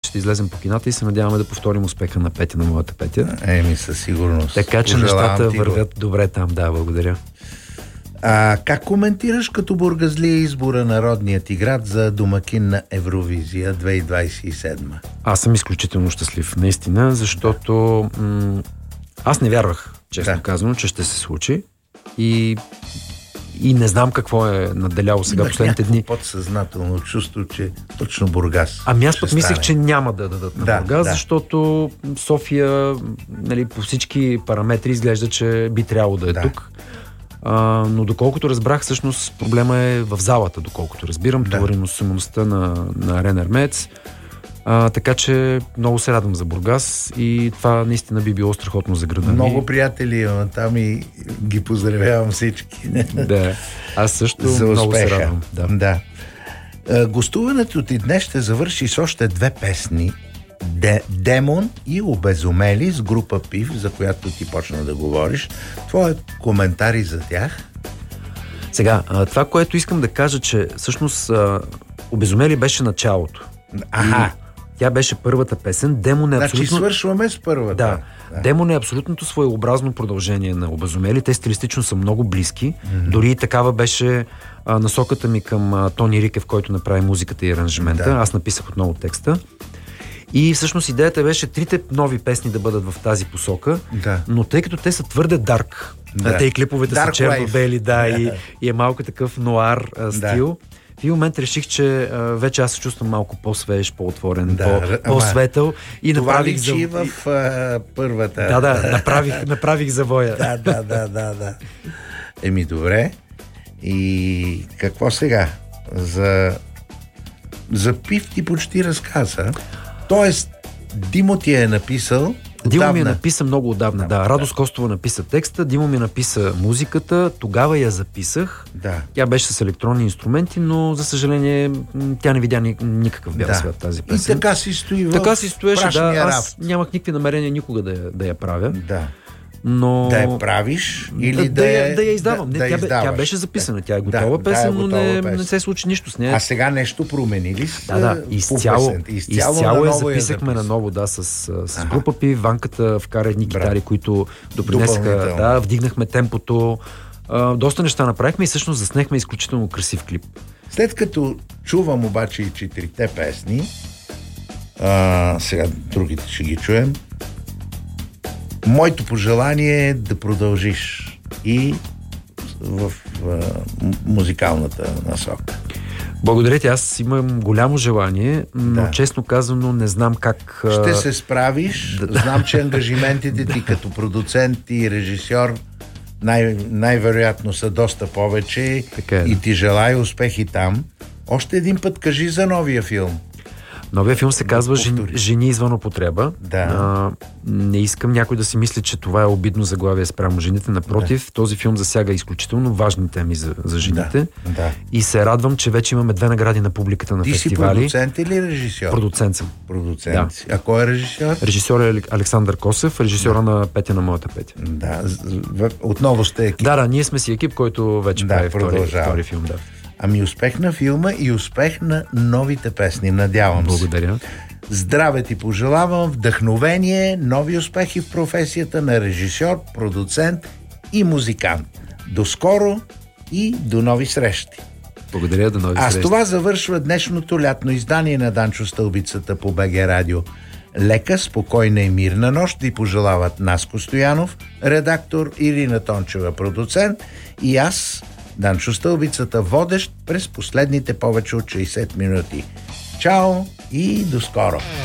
ще излезем по кината и се надяваме да повторим успеха на Петя на моята Петя. Със сигурност. Така че нещата вървят добре там, да, благодаря. Как коментираш като бургазлия избора на родния ти град за домакин на Евровизия 2027? Аз съм изключително щастлив, наистина, защото аз не вярвах, честно казано, че ще се случи и не знам какво е надделяло сега последните дни. Подсъзнателно чувство, че точно Бургас. Аз пък мислех, че няма да дадат на Бургас, защото София, нали, по всички параметри изглежда, че би трябвало да е тук. Но доколкото разбрах, всъщност проблема е в залата, доколкото разбирам, товареността на Арена Армеец. Така че много се радвам за Бургас и това наистина би било страхотно за града. Много приятели имам там и ги поздравявам всички. Да, аз също много се радвам. Да. Гостуването ти днес ще завърши с още две песни. Демон и Обезумели с група Пив, за която ти почна да говориш. Твоят коментари за тях? Сега, това, което искам да кажа, че всъщност Обезумели беше началото. Тя беше първата песен. Демон е абсолютно... Значи свършваме с първата. Да. Демон е абсолютното своеобразно продължение на Обезумели. Те стилистично са много близки. Дори и такава беше насоката ми към Тони Рикев, който направи музиката и аранжимента. Аз написах отново текста. И всъщност идеята беше трите нови песни да бъдат в тази посока, но тъй като те са твърде дарк, те и клиповете са черно-бели, и е малко такъв нуар стил. В един момент реших, че вече аз се чувствам малко по-свеж, по-отворен, по-светъл и направих в първата. Направих завоя. Да. Добре. И какво сега? За Пив ти почти разказа. Тоест, Димо ти е написал. Димо ми написа много отдавна. Радост Костова написа текста, Димо ми написа музиката, тогава я записах. Тя беше с електронни инструменти, но за съжаление тя не видя никакъв бял свят тази песен. И така си стои в така си стоеше, прашния рафт. Аз нямах никакви намерения никога да я правя. Но... Да я правиш или да я издавам. Тя беше записана, тя е готова песен, но не се случи нищо с нея. А сега нещо промени ли? Изцяло я записахме наново, с група Пив. Ванката вкара едни китари, които допринесаха. Вдигнахме темпото. Доста неща направихме и всъщност заснехме изключително красив клип. След като чувам обаче и четирите песни, сега другите ще ги чуем, моето пожелание е да продължиш и в музикалната насока. Благодаря ти, аз имам голямо желание, но честно казано не знам как... Ще се справиш. Знам, че ангажиментите ти като продуцент и режисьор най-вероятно са доста повече и ти желая успехи там. Още един път кажи за новия филм. Новия филм се казва Жени извън употреба. Не искам някой да си мисли, че това е обидно заглавие спрямо жените. Напротив, този филм засяга изключително важни теми за жените. И се радвам, че вече имаме 2 награди на публиката на фестивали. Ти си продуцент или режисьор? Продуцент съм. А кой е режисьор? Режисьор е Александър Косев, режисьора на Петя на моята Петя. Отново сте екип. Ние сме си екип, който вече прави втори филм. Ами успех на филма и успех на новите песни, надявам се. Благодаря. Здраве ти пожелавам, вдъхновение, нови успехи в професията на режисьор, продуцент и музикант. До скоро и до нови срещи. Благодаря, до нови срещи. А с това завършва днешното лятно издание на Данчо Стълбицата по БГ Радио. Лека, спокойна и мирна нощ ви пожелават Наско Стоянов, редактор, Ирина Тончева, продуцент, и аз, Данчо Стълбицата, водещ през последните повече от 60 минути. Чао и до скоро!